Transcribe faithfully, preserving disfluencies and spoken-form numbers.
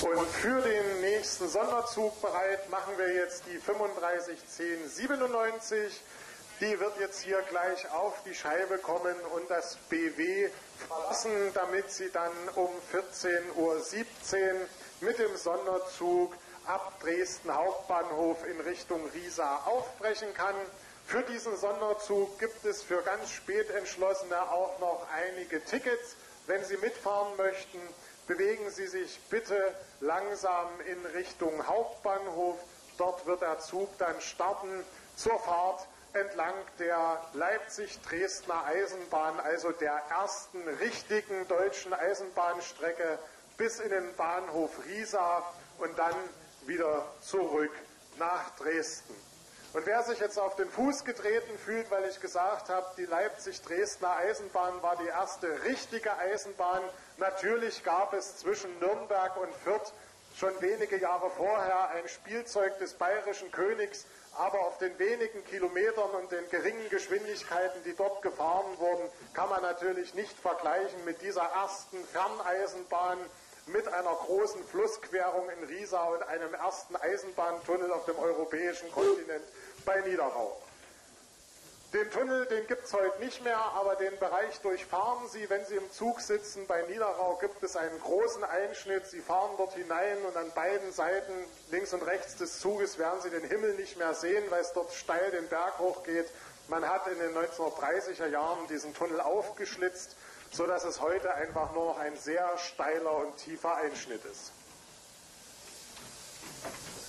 Und für den nächsten Sonderzug bereit machen wir jetzt die fünfunddreißig zehn siebenundneunzig. Die wird jetzt hier gleich auf die Scheibe kommen und das B W verlassen, damit sie dann um vierzehn Uhr siebzehn mit dem Sonderzug ab Dresden Hauptbahnhof in Richtung Riesa aufbrechen kann. Für diesen Sonderzug gibt es für ganz Spätentschlossene auch noch einige Tickets. Wenn Sie mitfahren möchten, bewegen Sie sich bitte langsam in Richtung Hauptbahnhof. Dort wird der Zug dann starten zur Fahrt entlang der Leipzig-Dresdner Eisenbahn, also der ersten richtigen deutschen Eisenbahnstrecke bis in den Bahnhof Riesa und dann wieder zurück nach Dresden. Und wer sich jetzt auf den Fuß getreten fühlt, weil ich gesagt habe, die Leipzig-Dresdner Eisenbahn war die erste richtige Eisenbahn. Natürlich gab es zwischen Nürnberg und Fürth schon wenige Jahre vorher ein Spielzeug des bayerischen Königs, aber auf den wenigen Kilometern und den geringen Geschwindigkeiten, die dort gefahren wurden, kann man natürlich nicht vergleichen mit dieser ersten Ferneisenbahn, mit einer großen Flussquerung in Riesa und einem ersten Eisenbahntunnel auf dem europäischen Kontinent bei Niederrau. Den Tunnel, den gibt es heute nicht mehr, aber den Bereich durchfahren Sie, wenn Sie im Zug sitzen. Bei Niederrau gibt es einen großen Einschnitt. Sie fahren dort hinein und an beiden Seiten, links und rechts des Zuges, werden Sie den Himmel nicht mehr sehen, weil es dort steil den Berg hochgeht. Man hat in den neunzehnhundertdreißiger Jahren diesen Tunnel aufgeschlitzt, sodass es heute einfach nur noch ein sehr steiler und tiefer Einschnitt ist.